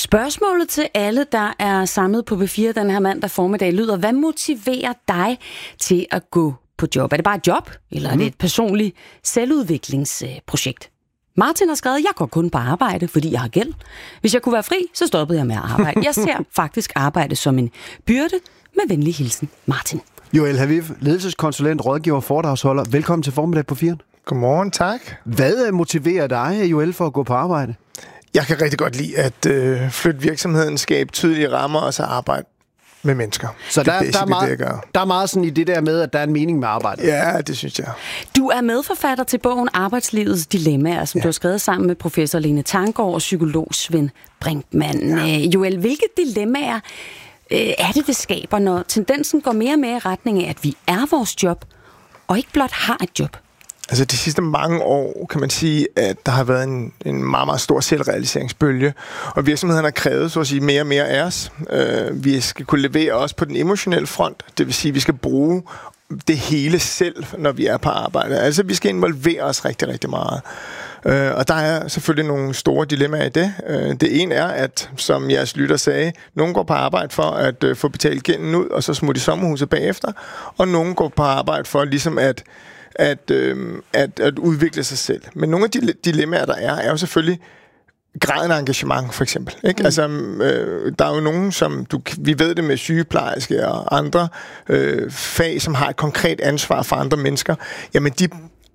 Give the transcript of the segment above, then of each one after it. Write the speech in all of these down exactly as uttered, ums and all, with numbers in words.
Spørgsmålet til alle, der er samlet på B fire den her mandag formiddag, lyder: hvad motiverer dig til at gå på job? Er det bare et job, eller mm. er det et personligt selvudviklingsprojekt? Martin har skrevet: jeg går kun på arbejde, fordi jeg har gæld. Hvis jeg kunne være fri, så stoppede jeg med at arbejde. Jeg ser faktisk arbejde som en byrde. Med venlig hilsen, Martin. Joel Haviv, ledelseskonsulent, rådgiver og foredragsholder. Velkommen til formiddag på fire. Godmorgen, tak. Hvad motiverer dig, Joel, for at gå på arbejde? Jeg kan rigtig godt lide at øh, flytte virksomheden, skabe tydelige rammer og så arbejde med mennesker. Så der, det er der, er meget, det, der er meget sådan i det der med, at der er en mening med arbejdet. Ja, det synes jeg. Du er medforfatter til bogen Arbejdslivets Dilemmaer, som ja. du har skrevet sammen med professor Lene Tanggaard og psykolog Svend Brinkmann. Ja. Joel, hvilke dilemmaer øh, er det, det skaber, når tendensen går mere og mere i retning af, at vi er vores job, og ikke blot har et job? Altså de sidste mange år kan man sige, at der har været en, en meget, meget stor selvrealiseringsbølge, og virksomhederne har krævet, så at sige, mere og mere af os. Uh, vi skal kunne levere os på den emotionelle front, det vil sige, at vi skal bruge det hele selv, når vi er på arbejde. Altså vi skal involvere os rigtig, rigtig meget. Uh, og der er selvfølgelig nogle store dilemmaer i det. Uh, det ene er, at som jeres lytter sagde, nogen går på arbejde for at uh, få betalt gælden ud, og så smutte i sommerhuset bagefter, og nogen går på arbejde for ligesom at At, øh, at, at udvikle sig selv. Men nogle af de dilemmaer, der er, er jo selvfølgelig graden af engagement, for eksempel. Ikke? Mm. Altså, øh, der er jo nogen, som du, vi ved det med sygeplejerske og andre øh, fag, som har et konkret ansvar for andre mennesker. Jamen, de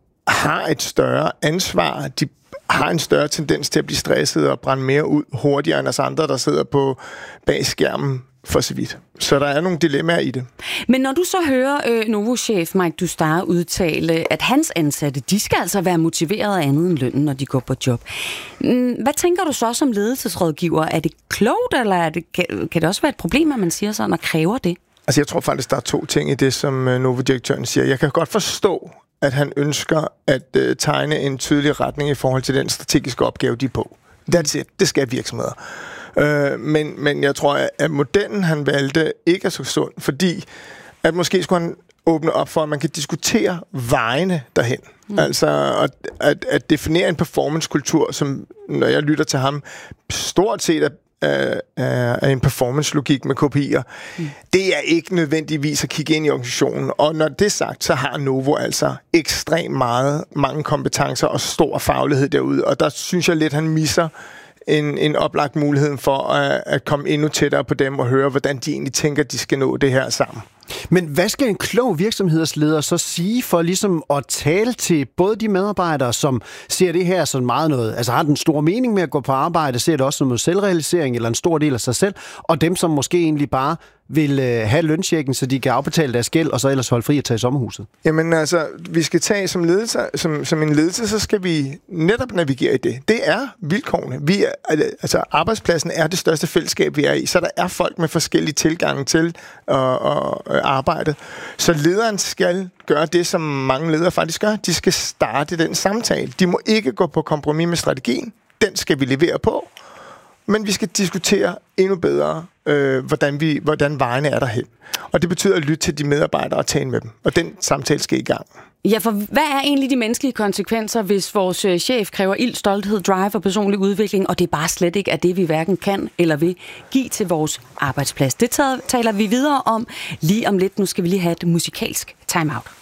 har et større ansvar. De har en større tendens til at blive stresset og brænde mere ud hurtigere end os andre, der sidder på bag skærmen for så vidt. Så der er nogle dilemmaer i det. Men når du så hører øh, Novo-chef Mike Doustaire udtale, at hans ansatte, de skal altså være motiveret af andet end lønnen, når de går på job. Hvad tænker du så som ledelsesrådgiver? Er det klogt, eller er det, kan, kan det også være et problem, at man siger sådan og kræver det? Altså jeg tror faktisk, der er to ting i det, som Novo-direktøren siger. Jeg kan godt forstå, at han ønsker at øh, tegne en tydelig retning i forhold til den strategiske opgave, de er på. That's it. Det skal virksomheder. Øh, men, men jeg tror, at modellen, han valgte, ikke er så sund, fordi at måske skulle han åbne op for, at man kan diskutere vejene derhen. Mm. Altså at, at, at definere en performancekultur, som, når jeg lytter til ham, stort set er, er, er en performance-logik med K P I'er. Mm. Det er ikke nødvendigvis at kigge ind i organisationen. Og når det er sagt, så har Novo altså ekstremt meget, mange kompetencer og stor faglighed derude. Og der synes jeg lidt, han misser En, en oplagt mulighed for at, at komme endnu tættere på dem og høre, hvordan de egentlig tænker, de skal nå det her sammen. Men hvad skal en klog virksomhedsleder så sige for ligesom at tale til både de medarbejdere, som ser det her som meget noget, altså har den store mening med at gå på arbejde, ser det også som noget selvrealisering eller en stor del af sig selv, og dem, som måske egentlig bare vil øh, have lønchecken, så de kan afbetale deres gæld, og så ellers holde fri at tage i sommerhuset? Jamen altså, vi skal tage som ledelse, som, som en ledelse, så skal vi netop navigere i det. Det er vilkårene. Vi er, altså, arbejdspladsen er det største fællesskab, vi er i, så der er folk med forskellige tilgange til at, at arbejde. Så lederen skal gøre det, som mange ledere faktisk gør. De skal starte den samtale. De må ikke gå på kompromis med strategien. Den skal vi levere på. Men vi skal diskutere endnu bedre, øh, hvordan, vi, hvordan vejene er derhen. Og det betyder at lytte til de medarbejdere og tale med dem. Og den samtale skal i gang. Ja, for hvad er egentlig de menneskelige konsekvenser, hvis vores øh, chef kræver ild, stolthed, drive og personlig udvikling, og det bare slet ikke er det, vi hverken kan eller vil give til vores arbejdsplads? Det taler vi videre om lige om lidt. Nu skal vi lige have et musikalsk timeout.